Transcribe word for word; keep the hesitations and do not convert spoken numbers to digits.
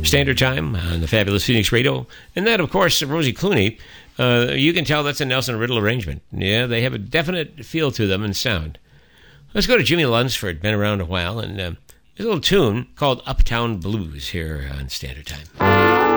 Standard Time on the Fabulous Phoenix Radio. And that, of course, Rosie Clooney. Uh, you can tell that's a Nelson Riddle arrangement. Yeah, they have a definite feel to them and sound. Let's go to Jimmy Lunsford, been around a while, and uh, a little tune called Uptown Blues here on Standard Time.